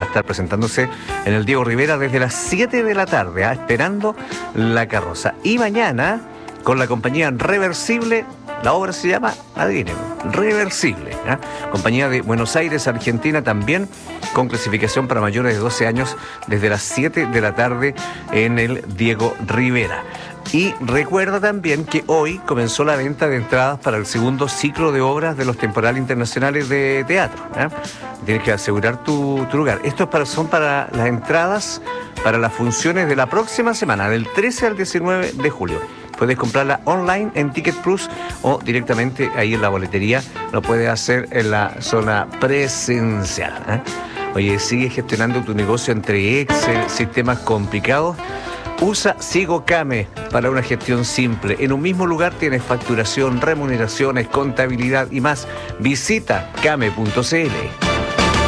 estar presentándose en el Diego Rivera desde las 7 de la tarde, esperando la carroza. Y mañana, con la compañía Reversible, la obra se llama, adivinen, Reversible, compañía de Buenos Aires, Argentina, también con clasificación para mayores de 12 años desde las 7 de la tarde en el Diego Rivera. Y recuerda también que hoy comenzó la venta de entradas para el segundo ciclo de obras de los temporales internacionales de teatro. Tienes que asegurar tu lugar. Son para las entradas para las funciones de la próxima semana, del 13 al 19 de julio. Puedes comprarla online en Ticket Plus o directamente ahí en la boletería. Lo puedes hacer en la zona presencial. Oye, sigue gestionando tu negocio entre Excel, sistemas complicados. Usa SigoCame para una gestión simple. En un mismo lugar tienes facturación, remuneraciones, contabilidad y más. Visita came.cl.